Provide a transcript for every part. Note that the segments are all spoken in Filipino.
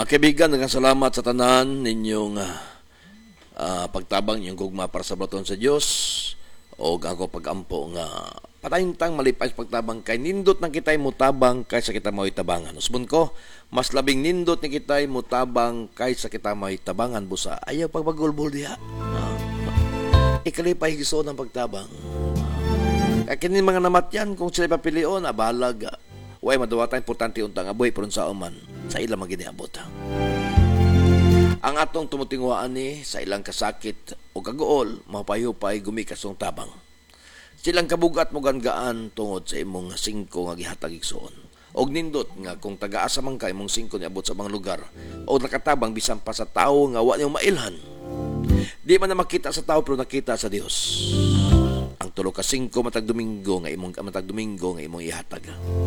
Mga kaibigan, nagkasalamat sa tanan ninyong pagtabang inyong gugma para sa baton sa Dios o ako pagampo nga patayntang malipay pagtabang kay nindot nang kitay mutabang kaysa kita mo'y tabangan. Usbon ko, mas labing nindot ni kitay mutabang kaysa kita mo'y tabangan busa. Ayaw pagbagulbol diha. Ikalipay giso ng pagtabang. Kaya kini mga namatyan kung sila papilion, abalag. Way madawata importante untang aboy pero sa uman sa ilang maginiabot. Ang atong tumutingwaan ni sa ilang kasakit o kagool, mapayupay gumikasong tabang. Silang kabugat mo gaan tungod sa imong 5 nga gihatag igsoon. Og nindot nga kung taga-asa man ka imong 5 niabot sa mga lugar o nakatabang bisan pa sa tao nga wa niyo mailhan. Di man na makita sa tao pero nakita sa Dios. Ang 3 ka 5 matag Domingo nga imong ihatag.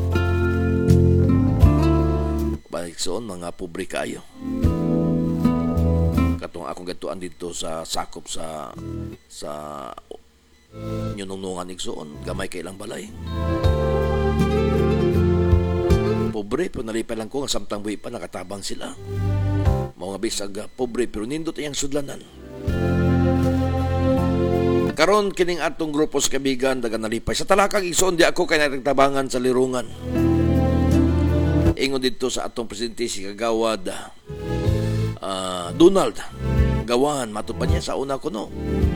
Balik soon mga pobre kayo. Katong akong gatuan dito sa sakop sa nyunungan igsoon, gamay kay ilang balay. Pobre pero nalipay lang ko nga samtang buhi pa nakatabang sila. Mao nga bisag pobre pero nindot iyang sudlanan. Karon kining atong grupo sa kabigan dagan nalipay sa talakag igsoon di ako kay nagtabangan sa lirungan. Ingon dito sa atong presidente si Kagawad Donald gawahan matupad niya sa una kuno.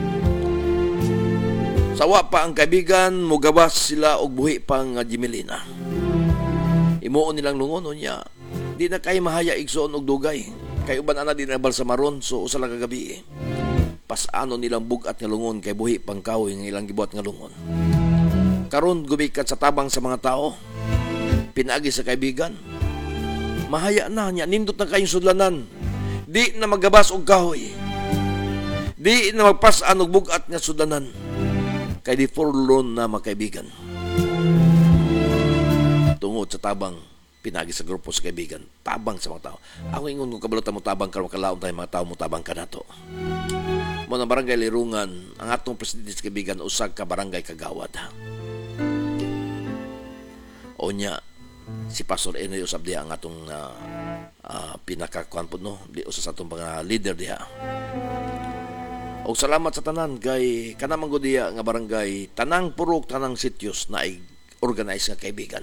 Sawa pa ang kaibigan mugabas sila og buhi pang Jimelina. Imuon nilang lungon niya. Di na kay mahaya igsoon og dugay. Kay uban ana di nabal sa maron so usa lang kagabi. Pasano nilang bugat nga lungon kay buhi pang kahoy nga ilang gibuhat nga lungon. Karon gumikat sa tabang sa mga tao. Pinagi sa kaibigan. Mahaya na niya nindot na kayong sudlanan. Di na magabas og kahoy. Di na magpasan og bugat nga sudlanan. Kay di forlorn na makaibigan. Tungod sa tabang pinagi sa grupo sa kaibigan, tabang sa mga tao. Ako ingon kung kabalota mo tabang karon kalaon tayo mga tao mo tabang kanato. Mo na barangay Lirungan, ang atong presidente sa kaibigan usag ka barangay Kagawad. Onya si Pastor Enoy usab diha ang atong pinakakuan po no, di usa sa atong mga leader diha. Og salamat sa tanan kay kanang diya nga barangay tanang purok tanang sityos na organize nga kaibigan.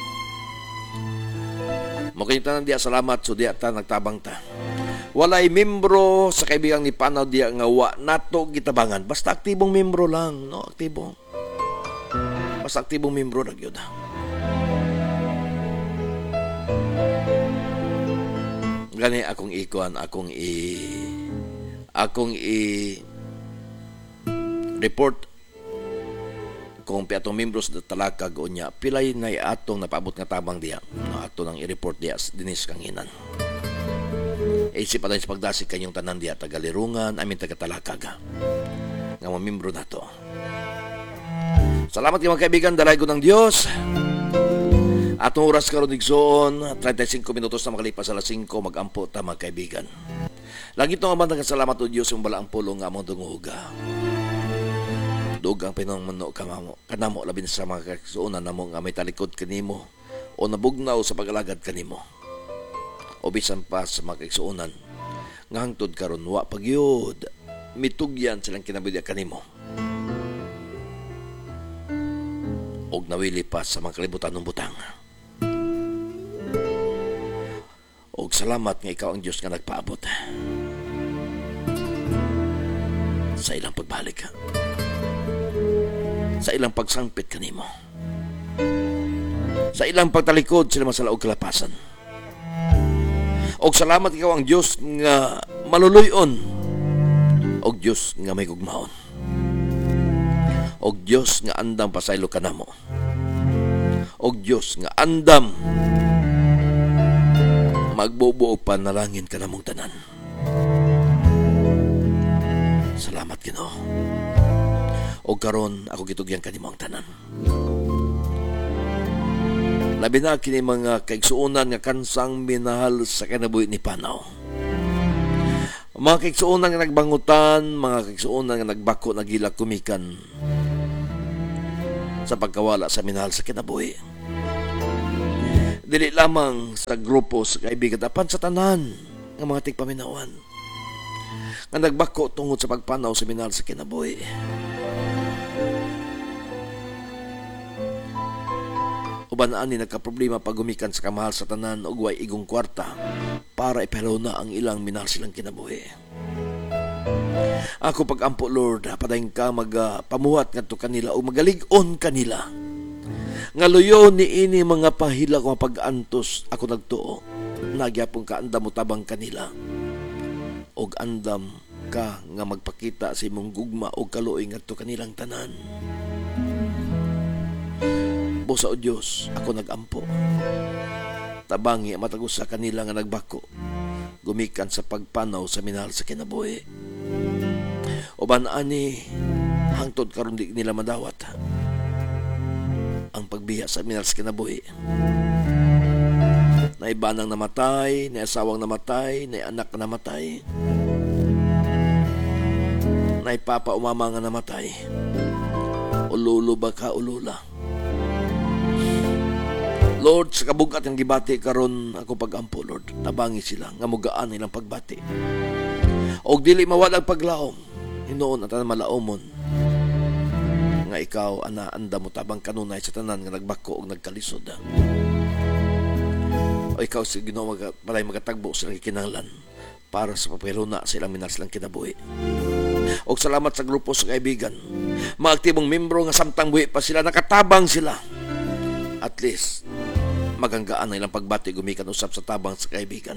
Mo kay tanan diya salamat so diya ta nagtabang ta. Walay membro sa kaibigan ni Panaw diya nga wa nato gitabangan. Basta aktibong membro lang, no? Aktibo. Basta aktibong membro ra gyud. Gani akong ikuan, akong report kung piatong membros sa talakag o niya pilay na atong napaabot nga tabang diya ato nang i-report diya dinis kanginan isip pa sa pagdasig kanyong tanan diya tagalirungan amin taga-talakag nga mga membro na to. Salamat mga kaibigan, dalay ko ng Diyos. Atong oras karon igsoon 35 minutos na makalipas alas 5 magampo ta mga kaibigan. Lagi itong amang salamat o Diyos yung balaang pulong nga among dunguga. Dugang pinangmano kanamo labin sa mga kasuunan namo nga may talikod kanimo o nabugnaw sa pag-alagad kanimo. O bisan pa sa mga kasuunan nga hangtod karon wa pagyud mitugyan silang kinabudya kanimo. Og nawili pa sa mga kalibutan ng butang. Og salamat nga ikaw ang Diyos nga nagpaabot sa ilang pagbalik sa ilang pagsangpit kanimo sa ilang pagtalikod sila masala og kalapasan. Og salamat ikaw ang Diyos nga maluluyon og Diyos nga may gugmaon og Diyos nga andam pasaylo kanamo og Diyos nga andam magbubuo panalangin kanamong tanan. Salamat Ginoo. O karon ako gitugyan kanimo ang tanan. Labi na kini mga kaigsuonan nga kansang minahal sa kinabuhi ni Panaw. Mga kaigsuonan nga nagbangutan, mga kaigsuonan nga nagbako nagila kumikan sa pagkawala sa minahal sa kinabuhi. Dili lamang sa grupo sa kaibigan, apan sa tanan ng mga tigpaminawan nga nagbako tungod sa pagpanaw sa minahal sa kinabuhi. Uban ani nagkaproblema pag gumikan sa kamahal sa tanan ug way igong kwarta para ipahalaw na ang ilang minahal silang kinabuhi. Ako pag-ampo Lord, padayon ka magpamuhat ngadto kanila o magalig-on kanila. Nga luyo ni ini mga pahila ko pag-antos ako nagtuo. Nagyapon ka andam mo tabang kanila. Og andam ka nga magpakita sa imong gugma o kaluoy ngadto kanilang tanan. Busa o Diyos, ako nag-ampo. Tabangi matagos sa kanila nga nagbako. Gumikan sa pagpanaw sa minahal sa kinabuhi. Uban ani hangtod karon di nila madawat ang pagbiya sa minahal sa kinabuhi. Na ibanang namatay, na asawang namatay, na anak na namatay, na ipapa umama nga namatay. Ululo ba ka ulula? Lord, sa kabugat ng gibati karon ako pag-ampo, Lord. Tabangi sila, nga mugaan nilang pagbati. Og dili mawalag paglaom, hinoon at malaomon. Nga ikaw, ana, anda mo tabang kanunay sa tanan nga nagbako og nagkalisod. O ikaw, si Ginoo, palay magatagbo silang ikinahanglan para sa papeluna sa ilang minahal silang kinabuhi. Og salamat sa grupo sa kaibigan. Mga aktibong membro nga samtang buhi pa sila, nakatabang sila. At least, maganggaan na ilang pagbati gumikan usap sa tabang sa kaibigan.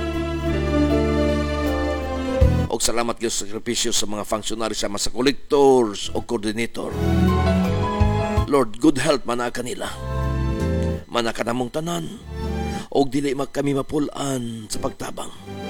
Og salamat gyud sa sakripisyo sa mga functionary sama sa collectors o coordinator. Lord, good health man kanila. Man kanamong tanan. Og dili kami mapulan sa pagtabang.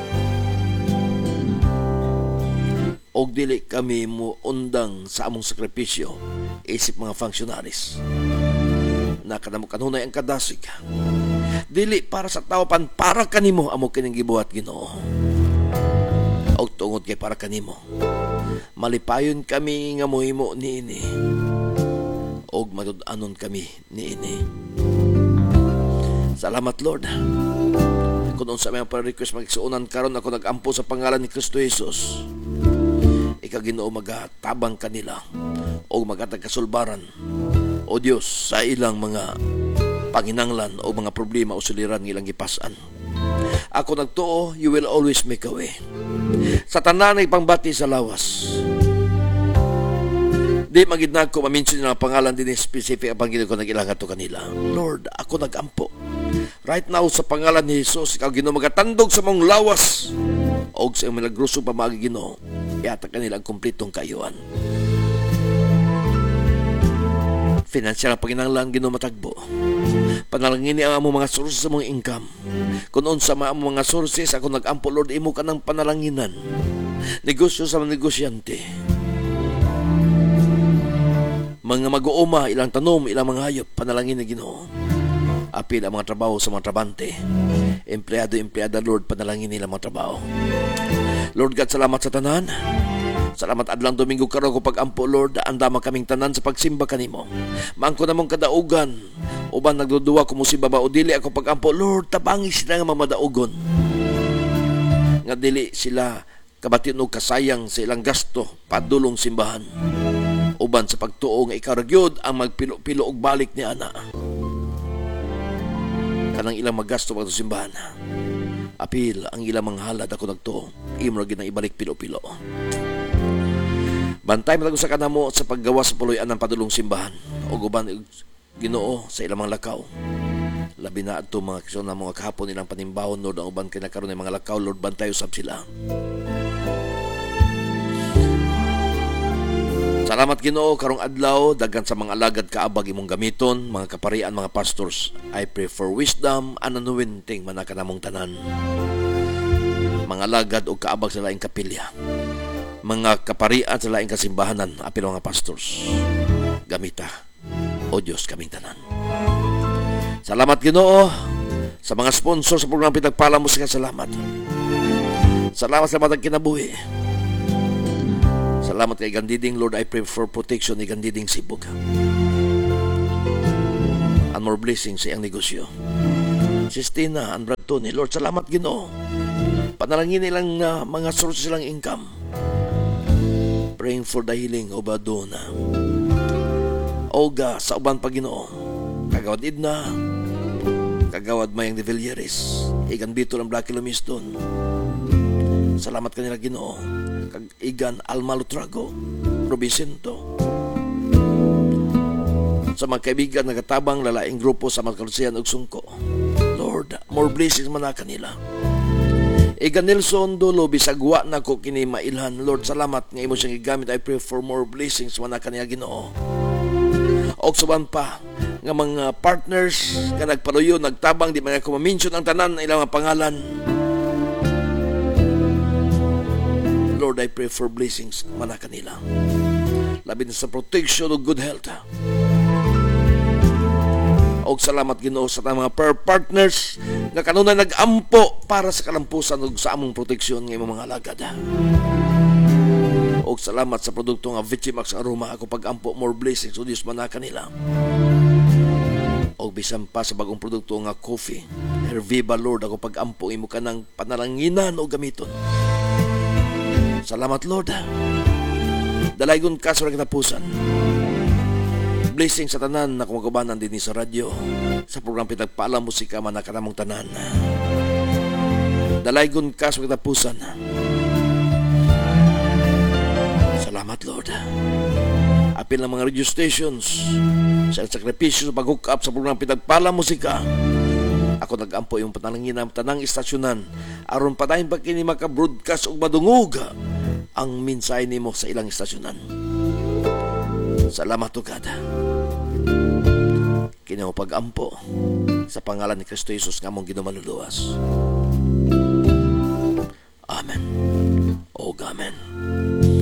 Og dili kami mo undang sa among sakripisyo isip mga functionaries. Nakanamo kanunay ang kadasig. Dili para sa tao pan para kanimo amo kining gibuhat Ginoo. Og tungod kay para kanimo. Malipayon kami nga mohimo niini. Og matud-anon kami niini. Salamat Lord. Kung unsa may pa-request magsuunan karon ako nag-ampo sa pangalan ni Kristo Jesus. Ikaw Ginoo magatabang kanila og magatag kasulbaran. O Diyos, sa ilang mga panginanglan o mga problema o suliran ng ilang gipasan. Ako nagtuo, you will always make a way. Sa tanan ay pangbati sa lawas. Di magidnag ko maminsin ng pangalan din specific ang panginoon ko nag-ilangat to kanila. Lord, ako nag-ampo. Right now, sa pangalan ni Jesus, ikaw Ginoo magatandog sa mong lawas. O sa iyong milagroso pamagi Ginoo, iatag kanila ang kumplitong kayuan. Financial ang paginanglan Ginoo matagbo. Panalangin ang among mga sources sa mga income. Kung unsa man among mga sources, ako nag-ampo Lord, imo ka ng panalanginan. Negosyo sa mga negosyante. Mga mag-uuma, ilang tanom, ilang mga hayop, panalangin na Ginoo. Apil ang mga trabaho sa mga trabante. Empleyado, Lord, panalangin nila mga trabaho. Lord God, salamat sa tanan. Salamat adlang Domingo karon ko pag-ampo Lord, andama kaming tanan sa pagsimba kanimo. Maangko namong kadaugan, uban nagduduwa ko mo si baba o dili ako pag-ampo Lord, tabangi sila nga mamadaugon. Nga dili sila kabatin og kasayang sa ilang gasto padulong simbahan. Uban sa pagtuo nga ikaw ra gyud ang magpilo-pilo og balik ni ana. Kanang ilang maggasto pag simbahan. Apil ang ilang manghalad ako nagtuo, imo ra gyud na ibalik pilo-pilo. Bantay matag sa kanamo sa paggawa sa puloy-an ng padulong simbahan o guban Ginoo sa ilang mga lakaw. Labi na adto mga kisyon na mga kahapon ilang panimbawon Lord ang uban kay nakaroon ng mga lakaw Lord bantay usab sila. Salamat Ginoo karong adlaw daghan sa mga alagad kaabag imong gamiton mga kaparian mga pastors. I pray for wisdom and anointing man kanamong tanan. Mga alagad o kaabag sa laing kapilya. Mga kaparian sa laing kasimbahanan apil mga pastors gamita o Diyos kaming tanan. Salamat Ginoo sa mga sponsor sa program pinagpala mo sa salamat. Salamat sa matang kinabuhi. Salamat kay Gandiding Lord, I pray for protection ni Gandiding Sibug and more blessings sa iyang negosyo. Sistina, and Brad Tony. Lord, salamat Ginoo. Panalangin nilang mga sources silang income. Praying for the healing of Adona. Oga, sa uban pa Ginoo. Kagawad Idna, kagawad Mayang de Villeres, igan Bito ng Black Lumiston. Salamat kanila Ginoo. Kag igan Alma Lutrago, Robicento. Sa mga kaibigan nagatabang lalaing grupo sa Magkalusian ug Sungko. Lord, more blessings man na kanila. Igan Nelson Dolo, bisagwa na ko kini mailhan. Lord, salamat nga imo siyang igamit. I pray for more blessings man na kanila Ginoo. Og suban pa nga mga partners nga nagpaluyo, nagtabang, di mga kumamention ang tanan ilang mga pangalan. Lord, I pray for blessings man na kanila. Labi na sa protection o good health. Og salamat Ginoo sa mga partners nga kanunay nag-ampo para sa kalampusan ug sa among proteksyon ng imong mga alagad. Og salamat sa produkto nga Vichimax Aroma, ako pag-ampo, more blessings o Diyos man na kanila. Og bisan pa sa bagong produkto nga coffee Herviva, Lord, ako pag-ampo imo kanang panalanginan o gamiton. Salamat Lord. Dalaygon ka sa katapusan. Blessing sa tanan na kumagabanan din sa radyo, sa program Pinagpaalam Musika man na kanamong tanan. Dalaygon ka sa katapusan. Salamat Lord. Apil ng mga radio stations sa sakripisyo sa pag-hook up sa program Pinagpaalam Musika. Ako nag-ampo yung panalangin ng tanang istasyonan aron patayin pa kini maka-broadcast og madungog ang minsay nimo sa ilang istasyonan. Salamat ugad. Kini mo pag-ampo sa pangalan ni Kristo Jesus nga mong ginumaluluwas. Amen. O Amen.